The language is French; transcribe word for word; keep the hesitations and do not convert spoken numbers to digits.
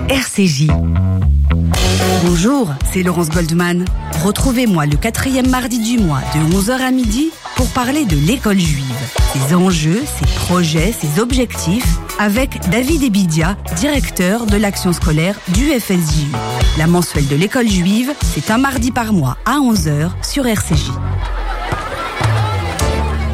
R C J. Bonjour, c'est Laurence Goldman. Retrouvez-moi le quatrième mardi du mois de onze heures à midi pour parler de l'école juive, ses enjeux, ses projets, ses objectifs, avec David Ebidia, directeur de l'action scolaire du F S J U. La mensuelle de l'école juive, c'est un mardi par mois à onze heures sur R C J.